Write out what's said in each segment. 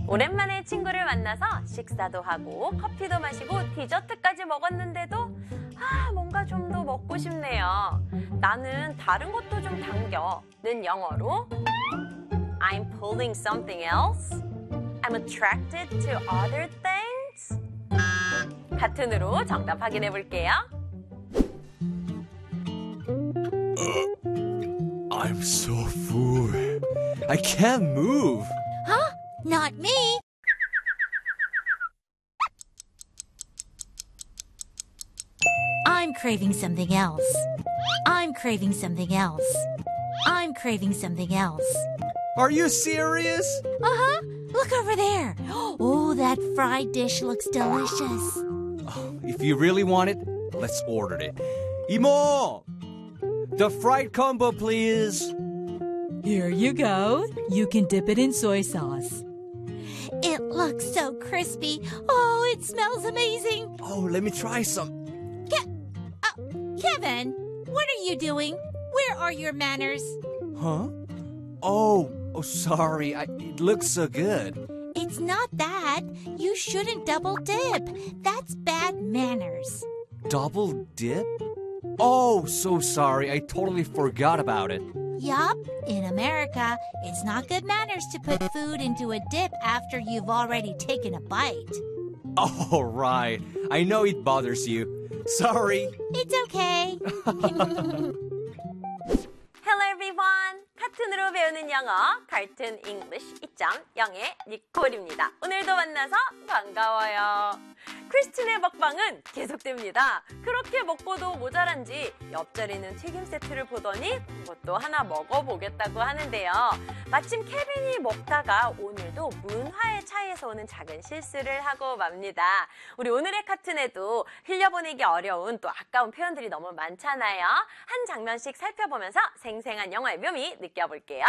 오랜만에 친구를 만나서 식사도 하고 커피도 마시고 디저트까지 먹었는데도 뭔가 좀 더 먹고 싶네요. 나는 다른 것도 좀 당겨는 영어로 I'm pulling something else. I'm attracted to other things. 같은으로 정답 확인해 볼게요. I'm so full. I can't move. Huh? Not me. I'm craving something else. I'm craving something else. I'm craving something else. Are you serious? Uh-huh. Look over there. Oh, that fried dish looks delicious. If you really want it, let's order it. 이모! The fried combo, please. Here you go. You can dip it in soy sauce. It looks so crispy. Oh, it smells amazing. Oh, let me try some. Kevin, what are you doing? Where are your manners? Huh? Oh, sorry. It looks so good. It's not that. You shouldn't double dip. That's bad manners. Double dip? Oh, so sorry. I totally forgot about it. Yup. In America, it's not good manners to put food into a dip after you've already taken a bite. Oh, right. I know it bothers you. Sorry. It's okay. Hello everyone. 카툰으로 배우는 영어, Cartoon English 2.0의 니콜입니다. 오늘도 만나서 반가워요. 크리스틴의 먹방은 계속됩니다. 그렇게 먹고도 모자란지 옆자리는 튀김 세트를 보더니 그것도 하나 먹어보겠다고 하는데요. 마침 케빈이 먹다가 오늘도 문화의 차이에서 오는 작은 실수를 하고 맙니다. 우리 오늘의 카툰에도 흘려보내기 어려운 또 아까운 표현들이 너무 많잖아요. 한 장면씩 살펴보면서 생생한 영어의 묘미 느껴볼게요.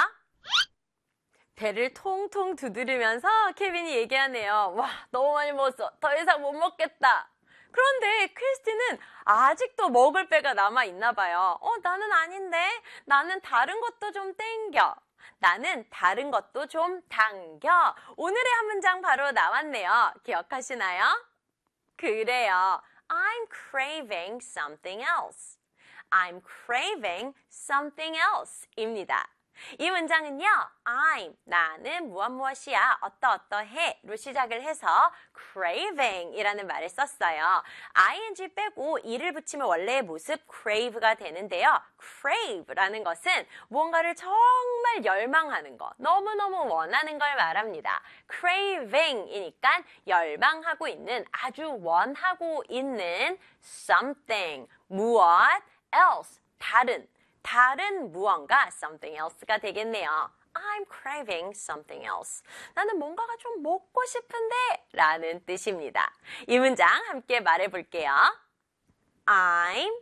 배를 통통 두드리면서 케빈이 얘기하네요. 와, 너무 많이 먹었어. 더 이상 못 먹겠다. 그런데 크리스티는 아직도 먹을 배가 남아있나 봐요. 나는 아닌데. 나는 다른 것도 좀 땡겨. 나는 다른 것도 좀 당겨. 오늘의 한 문장 바로 나왔네요. 기억하시나요? 그래요. I'm craving something else. I'm craving something else 입니다. 이 문장은요, I'm, 나는 무엇이야, 어떠어떠해로 시작을 해서 craving 이라는 말을 썼어요. ing 빼고 e를 붙이면 원래의 모습 crave가 되는데요. crave라는 것은 무언가를 정말 열망하는 거, 너무너무 원하는 걸 말합니다. craving이니까 열망하고 있는, 아주 원하고 있는 something, 무엇, else, 다른 무언가 something else가 되겠네요. I'm craving something else. 나는 뭔가가 좀 먹고 싶은데 라는 뜻입니다. 이 문장 함께 말해볼게요. I'm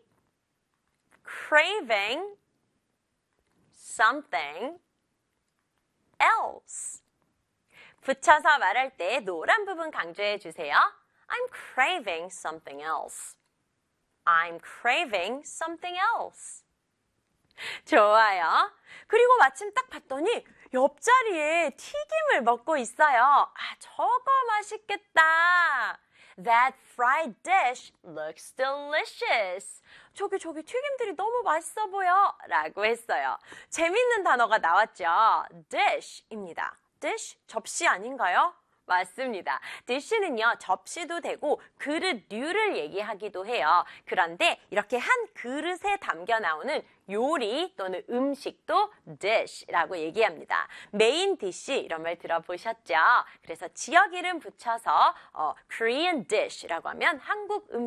craving something else. 붙여서 말할 때 노란 부분 강조해 주세요. I'm craving something else. I'm craving something else. 좋아요. 그리고 마침 딱 봤더니 옆자리에 튀김을 먹고 있어요. 저거 맛있겠다. That fried dish looks delicious. 저기 튀김들이 너무 맛있어 보여. 라고 했어요. 재밌는 단어가 나왔죠. dish입니다. dish, 접시 아닌가요? 맞습니다. dish는요, 접시도 되고 그릇류를 얘기하기도 해요. 그런데 이렇게 한 그릇에 담겨 나오는 요리 또는 음식도 dish라고 얘기합니다. 메인 디시 이런 말 들어보셨죠? 그래서 지역 이름 붙여서 Korean dish라고 하면 한국 음식